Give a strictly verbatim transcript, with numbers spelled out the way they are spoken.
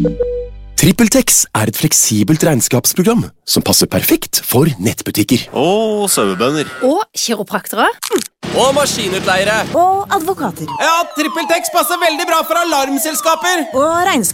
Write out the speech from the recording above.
TrippelTex er et fleksibelt regnskapsprogram som passer perfekt for nettbutikker. Og sauebønder. Og kiropraktere. Og maskinutleiere. Og advokater. Ja, TrippelTex passer veldig bra for alarmselskaper. Og regnskap.